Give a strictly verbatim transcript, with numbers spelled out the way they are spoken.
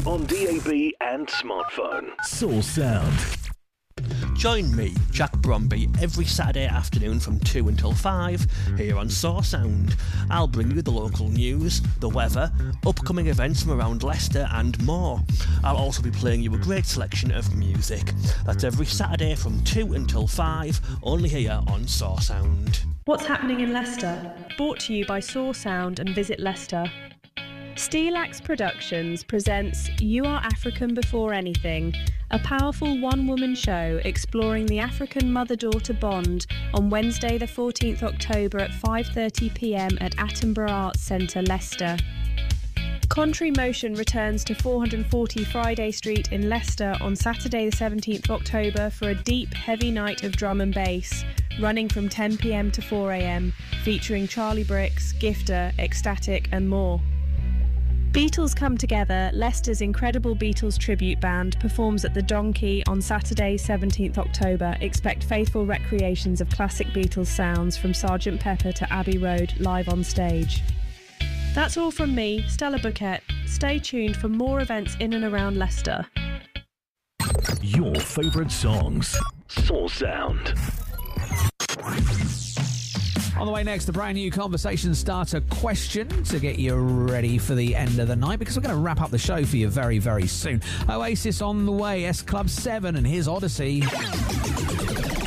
on D A B and smartphone. Soul Sound. Join me, Jack Bromby, every Saturday afternoon from two until five here on Soul Sound. I'll bring you the local news, the weather, upcoming events from around Leicester and more. I'll also be playing you a great selection of music. That's every Saturday from two until five, only here on Soul Sound. What's happening in Leicester? Brought to you by Soul Sound and Visit Leicester. Steelax Productions presents You Are African Before Anything, a powerful one-woman show exploring the African mother-daughter bond on Wednesday the fourteenth of October at five thirty p m at Attenborough Arts Centre, Leicester. Contrary Motion returns to four forty Friday Street in Leicester on Saturday the seventeenth of October for a deep, heavy night of drum and bass, running from ten p m to four a m, featuring Charlie Bricks, Gifter, Ecstatic and more. Beatles Come Together, Leicester's incredible Beatles tribute band, performs at the Donkey on Saturday seventeenth of October. Expect faithful recreations of classic Beatles sounds from Sergeant Pepper to Abbey Road live on stage. That's all from me, Stella Bouquet. Stay tuned for more events in and around Leicester. Your favourite songs. Soul Sound. On the way next, the brand new conversation starter question to get you ready for the end of the night, because we're going to wrap up the show for you very, very soon. Oasis on the way, S Club seven and his Odyssey.